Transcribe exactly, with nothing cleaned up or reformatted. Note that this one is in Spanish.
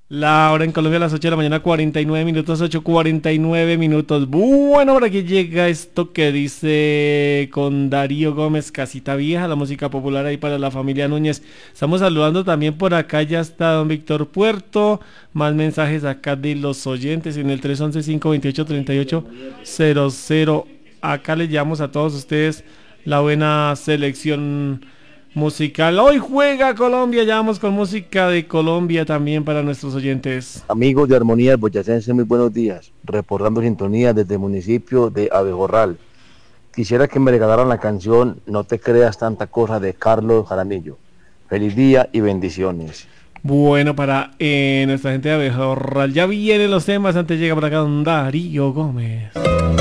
La hora en Colombia a las ocho de la mañana, cuarenta y nueve minutos, ocho cuarenta y nueve minutos. Bueno, por aquí llega esto que dice con Darío Gómez, Casita Vieja, la música popular ahí para la familia Núñez. Estamos saludando también por acá, ya está don Víctor Puerto. Más mensajes acá de los oyentes en el tres once, cinco veintiocho, treinta y ocho cero cero. Acá les llevamos a todos ustedes la buena selección musical. Hoy juega Colombia, ya vamos con música de Colombia también para nuestros oyentes. Amigos de Armonía Boyacense, muy buenos días. Reportando sintonía desde el municipio de Abejorral. Quisiera que me regalaran la canción No te creas tanta cosa de Carlos Jaramillo. Feliz día y bendiciones. Bueno, para eh, nuestra gente de Abejorral, ya vienen los temas. Antes llega por acá don Darío Gómez.